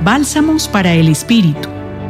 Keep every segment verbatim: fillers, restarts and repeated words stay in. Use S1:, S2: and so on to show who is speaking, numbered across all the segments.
S1: Bálsamos para el Espíritu.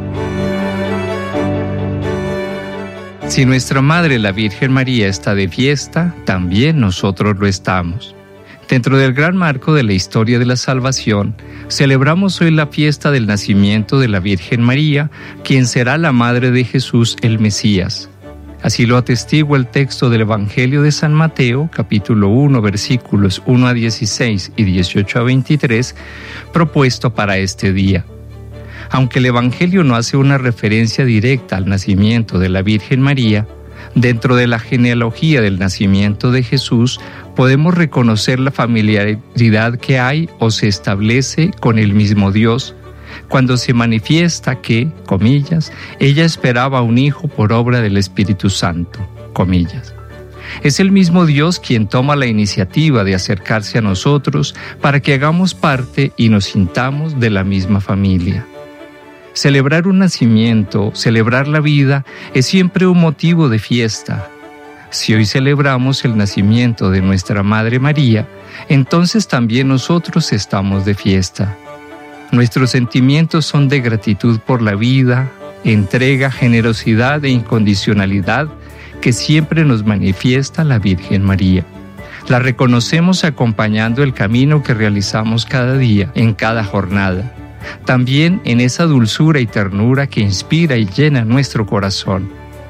S2: Si nuestra Madre la Virgen María está de fiesta, también nosotros lo estamos. Dentro del gran marco de la historia de la salvación, celebramos hoy la fiesta del nacimiento de la Virgen María, quien será la Madre de Jesús el Mesías. Así lo atestigua el texto del Evangelio de San Mateo, capítulo uno, versículos uno a dieciséis y dieciocho a veintitrés, propuesto para este día. Aunque el Evangelio no hace una referencia directa al nacimiento de la Virgen María, dentro de la genealogía del nacimiento de Jesús podemos reconocer la familiaridad que hay o se establece con el mismo Dios, cuando se manifiesta que, comillas, ella esperaba un hijo por obra del Espíritu Santo, comillas. Es el mismo Dios quien toma la iniciativa de acercarse a nosotros para que hagamos parte y nos sintamos de la misma familia. Celebrar un nacimiento, celebrar la vida, es siempre un motivo de fiesta. Si hoy celebramos el nacimiento de nuestra Madre María, entonces también nosotros estamos de fiesta. Nuestros sentimientos son de gratitud por la vida, entrega, generosidad e incondicionalidad que siempre nos manifiesta la Virgen María. La reconocemos acompañando el camino que realizamos cada día, en cada jornada. También en esa dulzura y ternura que inspira y llena nuestro corazón.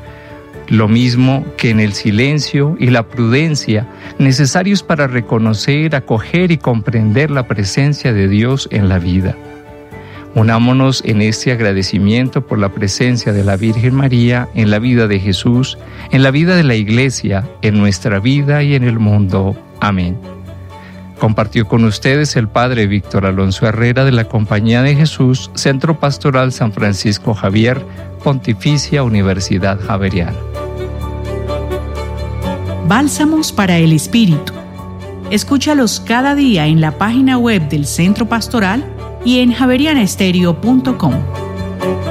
S2: Lo mismo que en el silencio y la prudencia necesarios para reconocer, acoger y comprender la presencia de Dios en la vida. Unámonos en este agradecimiento por la presencia de la Virgen María en la vida de Jesús, en la vida de la Iglesia, en nuestra vida y en el mundo. Amén. Compartió con ustedes el Padre Víctor Alonso Herrera de la Compañía de Jesús, Centro Pastoral San Francisco Javier, Pontificia Universidad Javeriana.
S1: Bálsamos para el Espíritu. Escúchalos cada día en la página web del Centro Pastoral y en javeriana estéreo punto com.